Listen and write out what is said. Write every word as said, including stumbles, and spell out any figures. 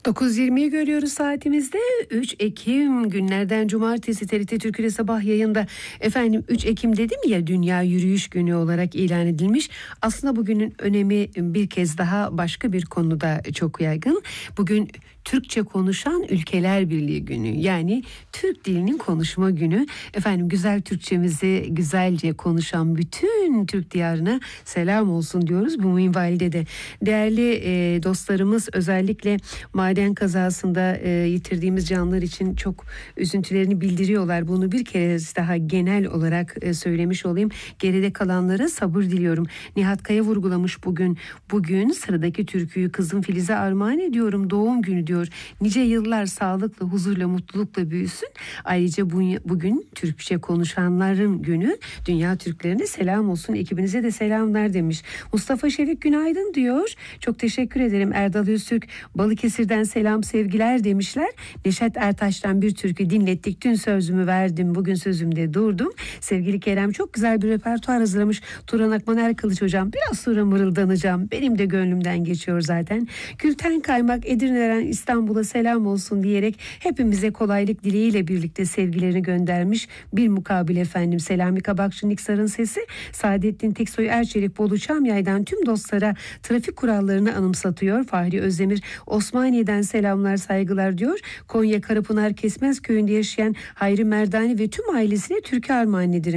dokuz yirmiyi görüyoruz saatimizde. üç Ekim günlerden cumartesi T R T Türkü'de sabah yayında. Efendim üç Ekim dedim ya, Dünya Yürüyüş Günü olarak ilan edilmiş. Aslında bugünün önemi bir kez daha başka bir konuda çok yaygın. Bugün Türkçe konuşan ülkeler birliği günü, yani Türk dilinin konuşma günü. Efendim güzel Türkçemizi güzelce konuşan bütün Türk diyarına selam olsun diyoruz bu minvalde de. Değerli e, dostlarımız özellikle maden kazasında e, yitirdiğimiz canlar için çok üzüntülerini bildiriyorlar. Bunu bir kere daha genel olarak e, söylemiş olayım. Geride kalanlara sabır diliyorum. Nihat Kaya vurgulamış bugün. Bugün sıradaki türküyü kızım Filiz'e armağan ediyorum. Doğum günü diyor. Nice yıllar sağlıkla, huzurla, mutlulukla büyüsün. Ayrıca bu, bugün Türkçe konuşanların günü. Dünya Türklerine selam olsun. Ekibinize de selamlar demiş. Mustafa Şevik günaydın diyor. Çok teşekkür ederim. Erdal Öztürk Balıkesir'den selam sevgiler demişler. Neşet Ertaş'tan bir türkü dinlettik. Dün sözümü verdim, bugün sözümde durdum. Sevgili Kerem çok güzel bir repertuar hazırlamış. Turan Akman Erkılıç hocam, biraz sonra mırıldanacağım. Benim de gönlümden geçiyor zaten. Gülten Kaymak Edirne'den İstanbul'a selam olsun diyerek hepimize kolaylık dileğiyle birlikte sevgilerini göndermiş. Bir mukabil efendim Selami Kabakçı Niksar'ın sesi. Saadettin Teksoy Erçelik Bolu Çamyay'dan tüm dostlara trafik kurallarını anımsatıyor. Fahri Özdemir Osmaniye'den selamlar saygılar diyor. Konya Karapınar Kesmez köyünde yaşayan Hayri Merdani ve tüm ailesine türkü armağan ederim